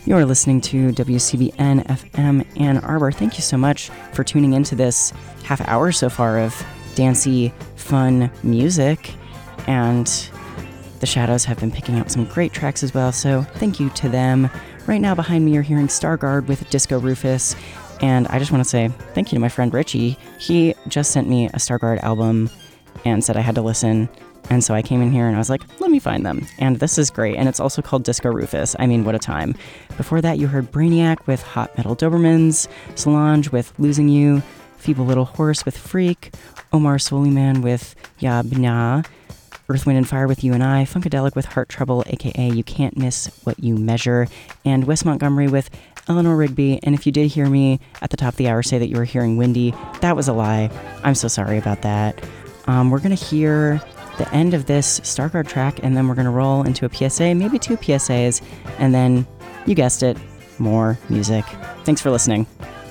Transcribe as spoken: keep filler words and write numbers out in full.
You're listening to W C B N F M Ann Arbor. Thank you so much for tuning into this half hour so far of dancey, fun music. And the Shadows have been picking out some great tracks as well, so thank you to them. Right now behind me you're hearing Stargard with Disco Rufus. And I just want to say thank you to my friend Richie. He just sent me a Stargard album and said I had to listen. And so I came in here and I was like, let me find them. And this is great. And it's also called Disco Rufus. I mean, what a time. Before that, you heard Brainiac with Hot Metal Dobermans, Solange with Losing You, Feeble Little Horse with Freak, Omar Souleyman with Ya Bina, Earth, Wind and Fire with You and I, Funkadelic with Heart Trouble, aka You Can't Miss What You Measure, and Wes Montgomery with Eleanor Rigby. And if you did hear me at the top of the hour say that you were hearing Windy, that was a lie. I'm so sorry about that. Um, we're going to hear the end of this Stargard track, and then we're going to roll into a P S A, maybe two P S As, and then, you guessed it, more music. Thanks for listening.